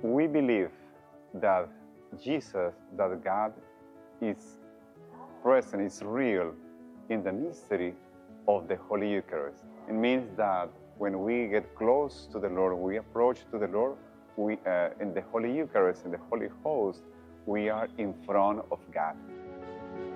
we believe that Jesus, that God is present, is real in the mystery of the Holy Eucharist. It means that when we get close to the Lord, we approach to the Lord, in the Holy Eucharist, in the Holy Host, we are in front of God.